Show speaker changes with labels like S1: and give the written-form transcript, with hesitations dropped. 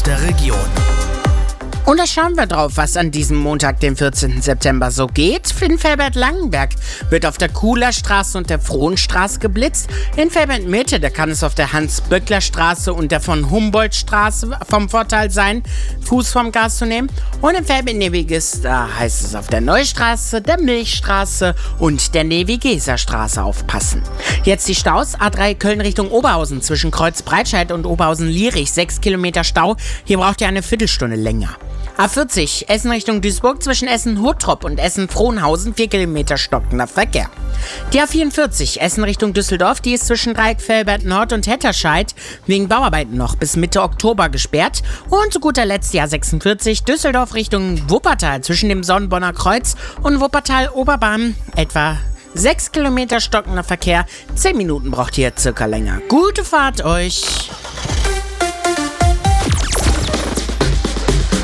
S1: der Region.
S2: Und da schauen wir drauf, was an diesem Montag, dem 14. September so geht. In Velbert-Langenberg wird auf der Kuhlerstraße und der Frohnstraße geblitzt. In Velbert-Mitte, da kann es auf der Hans-Böckler-Straße und der von Humboldt-Straße vom Vorteil sein, Fuß vom Gas zu nehmen. Und in Velbert-Neviges, da heißt es auf der Neustraße, der Milchstraße und der Nevigeser-Straße aufpassen. Jetzt die Staus. A3 Köln Richtung Oberhausen zwischen Kreuz Breitscheid und Oberhausen-Lierich. 6 Kilometer Stau. Hier braucht ihr eine Viertelstunde länger. A40 Essen Richtung Duisburg zwischen Essen-Hottrop und Essen-Frohnhausen 4 Kilometer stockender Verkehr. Die A44 Essen Richtung Düsseldorf, die ist zwischen Dreieck Velbert Nord und Hetterscheid wegen Bauarbeiten noch bis Mitte Oktober gesperrt. Und zu guter Letzt die A46 Düsseldorf Richtung Wuppertal zwischen dem Sonnenbonner Kreuz und Wuppertal-Oberbahn etwa 6 Kilometer stockender Verkehr. 10 Minuten braucht ihr circa länger. Gute Fahrt euch!